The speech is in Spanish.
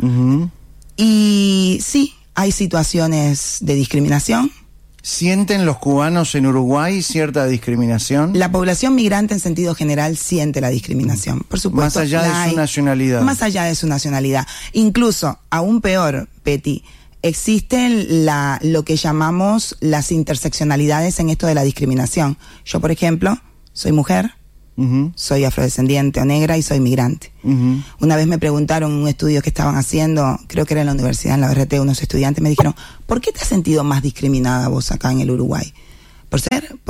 Uh-huh. Y sí, hay situaciones de discriminación. ¿Sienten los cubanos en Uruguay cierta discriminación? La población migrante en sentido general siente la discriminación, por supuesto. Más allá de su nacionalidad. Más allá de su nacionalidad. Incluso, aún peor, Petty, existen lo que llamamos las interseccionalidades en esto de la discriminación. Yo, por ejemplo, soy mujer, uh-huh, soy afrodescendiente o negra y soy migrante. Uh-huh. Una vez me preguntaron en un estudio que estaban haciendo, creo que era en la universidad, en la BRT, unos estudiantes me dijeron, ¿por qué te has sentido más discriminada vos acá en el Uruguay? ¿Por ser